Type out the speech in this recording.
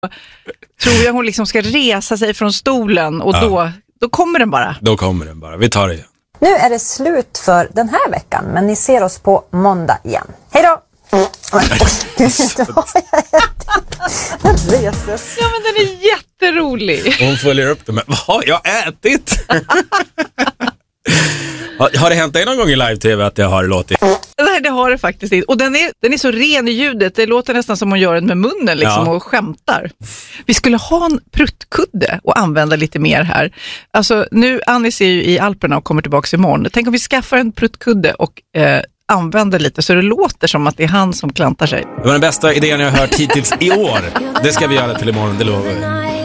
tror jag hon liksom ska resa sig från stolen och då kommer den bara. Då kommer den bara. Vi tar det igen. Nu är det slut för den här veckan, men ni ser oss på måndag igen. Hej då! Ja, men den är jätterolig. Hon följer upp det med, vad har jag ätit? Har det hänt dig någon gång i live-tv att jag har låtit? Nej, det har det faktiskt inte. Och den är så ren i ljudet. Det låter nästan som hon gör den med munnen liksom, och skämtar. Vi skulle ha en pruttkudde och använda lite mer här. Alltså, nu Anis är ju i Alperna och kommer tillbaka imorgon. Tänk om vi skaffar en pruttkudde och använder lite så det låter som att det är han som klantar sig. Det var den bästa idén jag har hört hittills i år. Det ska vi göra till imorgon, det lovar vi.